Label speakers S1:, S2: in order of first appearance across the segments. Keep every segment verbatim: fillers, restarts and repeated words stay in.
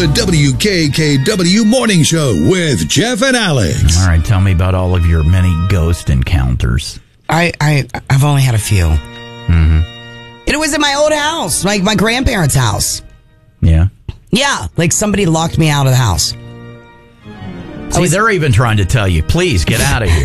S1: The W K K W Morning Show with Jeff and Alex.
S2: All right, tell me about all of your many ghost encounters.
S3: I, I, I've only had a few.
S2: Mm-hmm.
S3: It was in my old house, like my grandparents' house.
S2: Yeah?
S3: Yeah, like somebody locked me out of the house.
S2: See, was, they're even trying to tell you, please get out of here.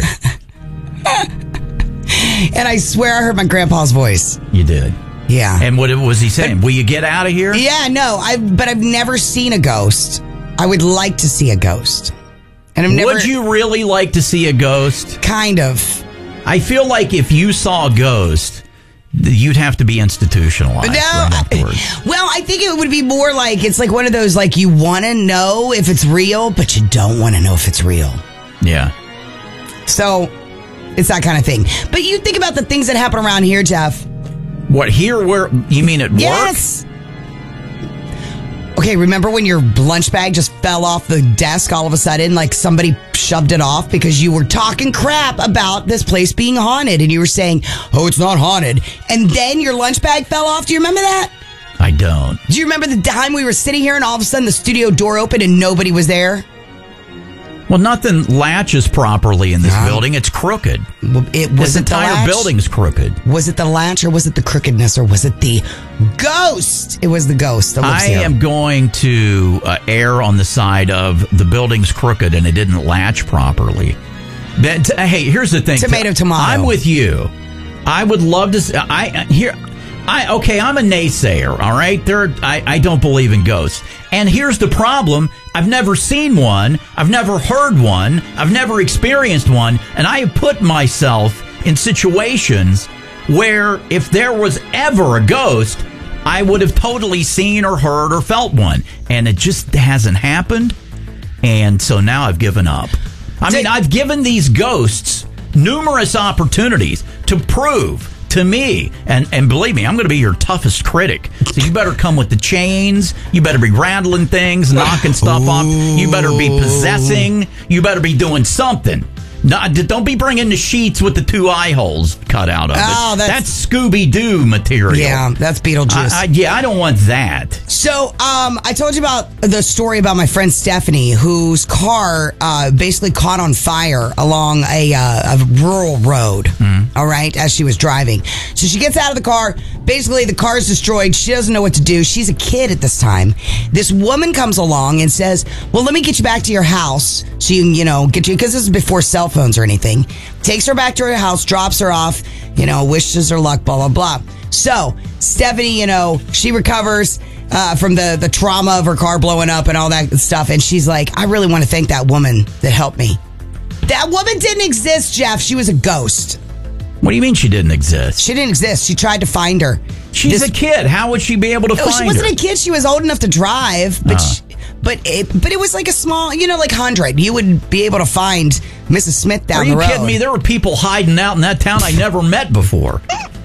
S3: And I swear I heard my grandpa's voice.
S2: You did?
S3: Yeah.
S2: And what was he saying? Will you get out of here?
S3: Yeah, no, I. but I've never seen a ghost. I would like to see a ghost. And I've never.
S2: Would you really like to see a ghost?
S3: Kind of.
S2: I feel like if you saw a ghost, you'd have to be institutionalized.
S3: No,
S2: right afterwards.
S3: I, well, I think it would be more like, it's like one of those, like, you want to know if it's real, but you don't want to know if it's real.
S2: Yeah.
S3: So, it's that kind of thing. But you think about the things that happen around here, Jeff.
S2: What, here? Where? You mean at work?
S3: Yes. Okay, remember when your lunch bag just fell off the desk all of a sudden? Like somebody shoved it off because you were talking crap about this place being haunted. And you were saying, oh, it's not haunted. And then your lunch bag fell off. Do you remember that?
S2: I don't.
S3: Do you remember the time we were sitting here and all of a sudden the studio door opened and nobody was there?
S2: Well, nothing latches properly in this no. building. It's crooked.
S3: Well, it was
S2: this entire building's crooked.
S3: Was it the latch or was it the crookedness or was it the ghost? It was the ghost that lives
S2: I
S3: here.
S2: am going to uh, err on the side of the building's crooked and it didn't latch properly. But, t- hey, here's the thing.
S3: Tomato, tomato.
S2: I'm with you. I would love to. I here. I okay. I'm a naysayer. All right. There. I, I don't believe in ghosts. And here's the problem. I've never seen one. I've never heard one. I've never experienced one. And I have put myself in situations where if there was ever a ghost, I would have totally seen or heard or felt one. And it just hasn't happened. And so now I've given up. I mean, I've given these ghosts numerous opportunities to prove to me, and, and believe me, I'm going to be your toughest critic. So you better come with the chains. You better be rattling things, knocking stuff Ooh. off. You better be possessing. You better be doing something. No, don't be bringing the sheets with the two eye holes cut out of
S3: oh,
S2: it.
S3: That's,
S2: that's Scooby-Doo material.
S3: Yeah, that's Beetlejuice.
S2: I, I, yeah, I don't want that.
S3: So, um, I told you about the story about my friend Stephanie, whose car uh, basically caught on fire along a, uh, a rural road, mm. all right, as she was driving. So she gets out of the car. Basically, the car's destroyed. She doesn't know what to do. She's a kid at this time. This woman comes along and says, well, let me get you back to your house so you can, you know, get you, because this is before cell phones or anything. Takes her back to her house, drops her off, you know, wishes her luck, blah, blah, blah. So, Stephanie, you know, she recovers uh, from the, the trauma of her car blowing up and all that stuff. And she's like, I really want to thank that woman that helped me. That woman didn't exist, Jeff. She was a ghost.
S2: What do you mean she didn't exist?
S3: She didn't exist. She tried to find her.
S2: She's this, a kid. How would she be able to
S3: no,
S2: find her?
S3: She wasn't
S2: her?
S3: a kid. She was old enough to drive, but uh. she, but it but it was like a small, you know, like hundred. You would be able to find Missus Smith down the road.
S2: Are you kidding me? There were people hiding out in that town I never met before.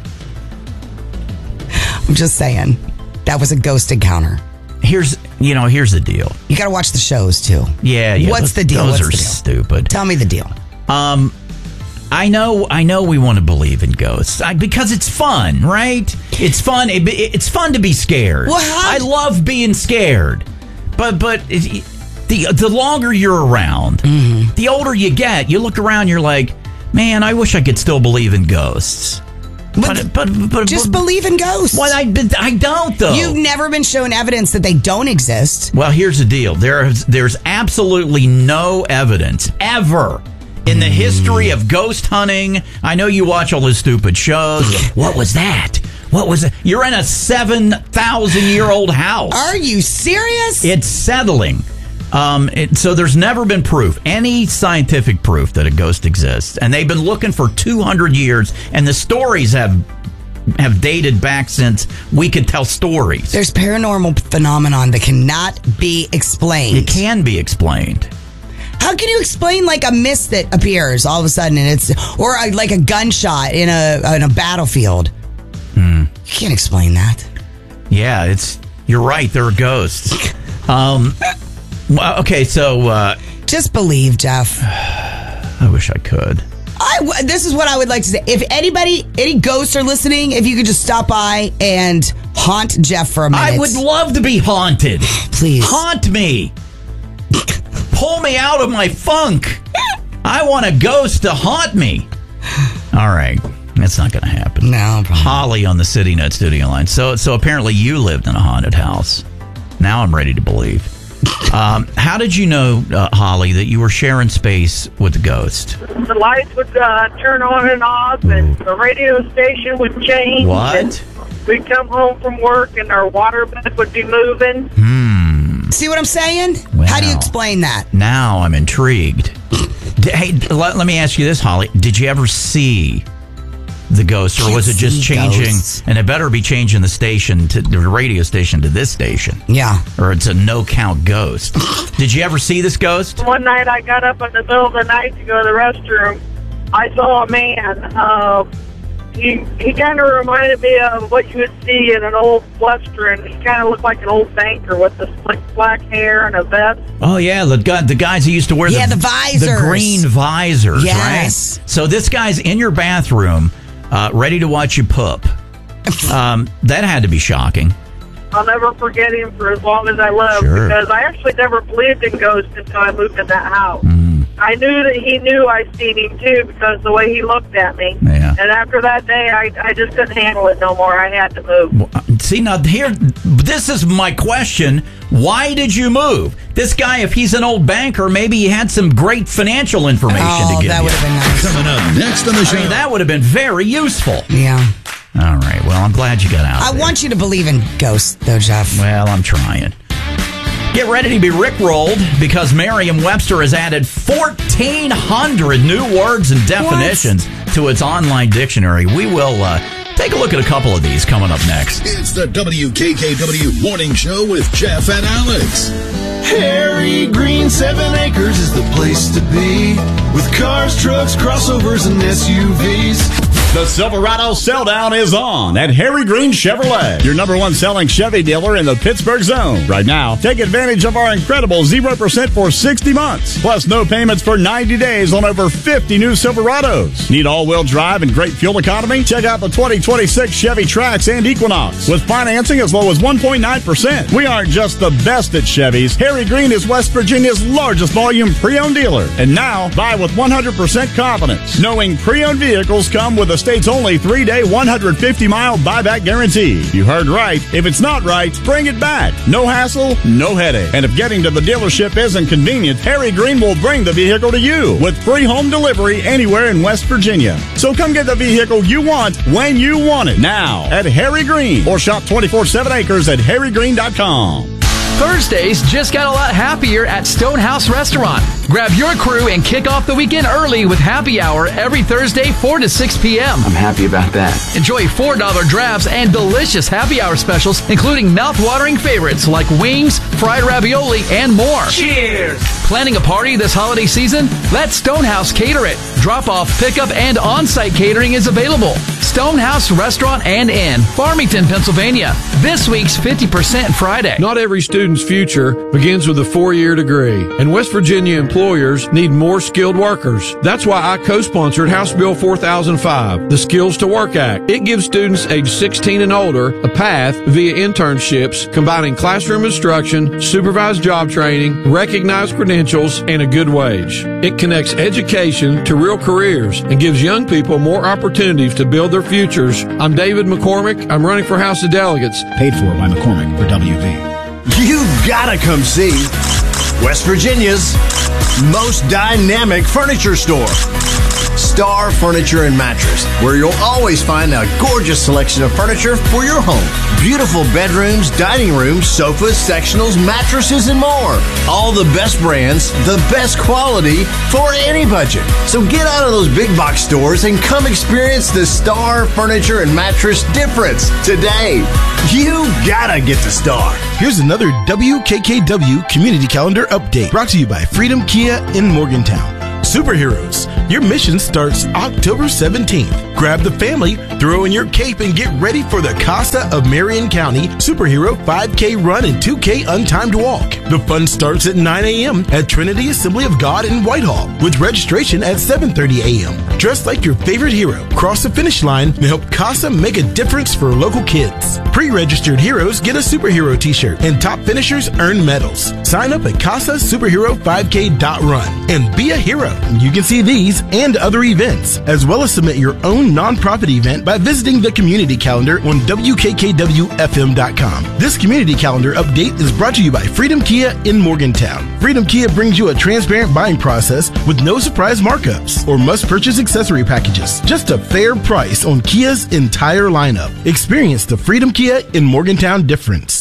S3: I'm just saying, that was a ghost encounter.
S2: Here's, you know, here's the deal.
S3: You got to watch the shows too.
S2: Yeah, yeah.
S3: What's
S2: those,
S3: the deal?
S2: Those
S3: What's
S2: are
S3: the deal?
S2: stupid.
S3: Tell me the deal.
S2: Um. I know, I know. We want to believe in ghosts I, because it's fun, right? It's fun. It, it's fun to be scared.
S3: Well, how-
S2: I love being scared, but but it, the the longer you're around, mm-hmm. the older you get. You look around, you're like, man, I wish I could still believe in ghosts.
S3: But, but, but, but just but, believe in ghosts.
S2: Well, I I don't though.
S3: You've never been shown evidence that they don't exist.
S2: Well, here's the deal. There's there's absolutely no evidence ever. In the history of ghost hunting, I know you watch all those stupid shows. What was that? What was it? You're in a seven thousand year old house.
S3: Are you serious?
S2: It's settling. Um, it, so there's never been proof, any scientific proof that a ghost exists. And they've been looking for two hundred years, and the stories have have dated back since we could tell stories.
S3: There's paranormal phenomenon that cannot be explained.
S2: It can be explained.
S3: How can you explain like a mist that appears all of a sudden and it's, or a, like a gunshot in a in a battlefield?
S2: Hmm.
S3: You can't explain that.
S2: Yeah, it's you're right. There are ghosts. um, well, okay, so uh,
S3: just believe, Jeff.
S2: I wish I could.
S3: I w- this is what I would like to say. If anybody, any ghosts are listening, if you could just stop by and haunt Jeff for a minute.
S2: I would love to be haunted.
S3: Please.
S2: Haunt me. Pull me out of my funk. I want a ghost to haunt me. All right. That's not going to happen.
S3: No. Probably.
S2: Holly on the CityNet studio line. So, so apparently you lived in a haunted house. Now I'm ready to believe. Um, how did you know, uh, Holly, that you were sharing space with the ghost?
S4: The lights would uh, turn on and off, and the radio station would change.
S2: What?
S4: And we'd come home from work, and our water bed would be moving.
S2: Hmm.
S3: See what I'm saying?
S2: Wow.
S3: How do you explain that?
S2: Now I'm intrigued. D- hey, let, let me ask you this, Holly. Did you ever see the ghost, or
S3: Can't
S2: was it just
S3: see
S2: changing?
S3: ghosts.
S2: And it better be changing the station to the radio station to this station.
S3: Yeah.
S2: Or it's a no count ghost. Did you ever see this ghost?
S4: One night I got up in the middle of the night to go to the restroom. I saw a man. Uh, he he kind of reminded me of what you would see in an old Western. He kind of looked like an old banker with the slick black hair and a vest.
S2: Oh yeah, the guy, the guys who used to wear
S3: Yeah,
S2: the,
S3: the visors.
S2: the green visors,
S3: Yes.
S2: right? So this guy's in your bathroom, uh, ready to watch you poop. Um, that had to be shocking.
S4: I'll never forget him for as long as I live,
S2: Sure.
S4: because I actually never believed in ghosts until I moved in that house.
S2: Mm.
S4: I knew that he knew I seen him too, because the way he looked at me.
S2: Yeah.
S4: And after that day, I, I just couldn't handle it no more. I had to move.
S2: See, now here, this is my question. Why did you move? This guy, if he's an old banker, maybe he had some great financial information
S3: Oh,
S2: to give
S3: that
S2: you.
S3: would have been nice.
S1: Coming up next on the show.
S2: I mean, that would have been very useful.
S3: Yeah.
S2: All right. Well, I'm glad you got out.
S3: I
S2: there.
S3: want you to believe in ghosts, though, Jeff.
S2: Well, I'm trying. Get ready to be rickrolled because Merriam-Webster has added fourteen hundred new words and definitions to its online dictionary. We will uh, take a look at a couple of these coming up next.
S1: It's the W K K W Morning Show with Jeff and Alex.
S5: Harry Green, seven acres is the place to be. With cars, trucks, crossovers, and S U Vs.
S6: The Silverado sell-down is on at Harry Green Chevrolet, your number one selling Chevy dealer in the Pittsburgh zone. Right now, take advantage of our incredible zero percent for sixty months, plus no payments for ninety days on over fifty new Silverados. Need all-wheel drive and great fuel economy? Check out the twenty twenty-six Chevy Trax and Equinox with financing as low as one point nine percent. We aren't just the best at Chevys. Harry Green is West Virginia's largest volume pre-owned dealer. And now, buy with one hundred percent confidence, knowing pre-owned vehicles come with a state's only three-day, one hundred fifty mile buyback guarantee. You heard right. If it's not right, bring it back. No hassle, no headache. And if getting to the dealership isn't convenient, Harry Green will bring the vehicle to you with free home delivery anywhere in West Virginia. So come get the vehicle you want when you want it. Now at Harry Green, or shop twenty-four seven acres at harry green dot com.
S7: Thursdays just got a lot happier at Stonehouse Restaurant. Grab your crew and kick off the weekend early with happy hour every Thursday, four to six p.m.
S8: I'm happy about that.
S7: Enjoy four dollar drafts and delicious happy hour specials, including mouth-watering favorites like wings, fried ravioli, and more.
S8: Cheers!
S7: Planning a party this holiday season? Let Stonehouse cater it. Drop-off, pickup, and on-site catering is available. Stonehouse Restaurant and Inn, Farmington, Pennsylvania. This week's fifty percent Friday.
S9: Not every student's future begins with a four-year degree, and West Virginia employers need more skilled workers. That's why I co-sponsored House Bill four thousand five, the Skills to Work Act. It gives students age sixteen and older a path via internships, combining classroom instruction, supervised job training, recognized credentials, and a good wage. It connects education to real careers and gives young people more opportunities to build their futures. I'm David McCormick. I'm running for House of Delegates.
S10: Paid for by McCormick for W V.
S5: You gotta come see West Virginia's most dynamic furniture store. Star Furniture and Mattress, where you'll always find a gorgeous selection of furniture for your home. Beautiful bedrooms, dining rooms, sofas, sectionals, mattresses, and more. All the best brands, the best quality for any budget. So get out of those big box stores and come experience the Star Furniture and Mattress difference today. You gotta get the Star.
S11: Here's another W K K W Community Calendar update brought to you by Freedom Kia in Morgantown. Superheroes, your mission starts October seventeenth. Grab the family, throw in your cape, and get ready for the Casa of Marion County Superhero five K Run and two K Untimed Walk. The fun starts at nine a.m. at Trinity Assembly of God in Whitehall, with registration at seven thirty a.m. Dress like your favorite hero, cross the finish line, and help CASA make a difference for local kids. Pre-registered heroes get a superhero t-shirt, and top finishers earn medals. Sign up at casa superhero five k dot run and be a hero. You can see these and other events, as well as submit your own nonprofit event by visiting the community calendar on W K K W F M dot com. This community calendar update is brought to you by Freedom Kia in Morgantown. Freedom Kia brings you a transparent buying process with no surprise markups or must-purchase accessory packages. Just a fair price on Kia's entire lineup. Experience the Freedom Kia in Morgantown difference.